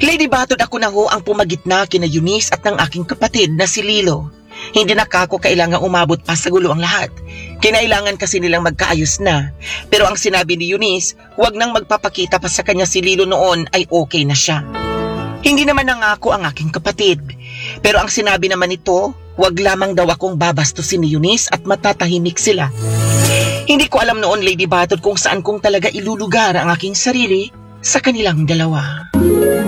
Lady Batod, ako na ho ang pumagitna kina Eunice at ng aking kapatid na si Lilo. Hindi na kako kailangang umabot pa sa gulo ang lahat. Kinailangan kasi nilang magkaayos na. Pero ang sinabi ni Eunice, huwag nang magpapakita pa sa kanya si Lilo noon ay okay na siya. Hindi naman nangako ang aking kapatid. Pero ang sinabi naman nito, huwag lamang daw akong babastusin ni Eunice at matatahimik sila. Hindi ko alam noon, Lady Batod, kung saan kong talaga ilulugar ang aking sarili sa kanilang dalawa.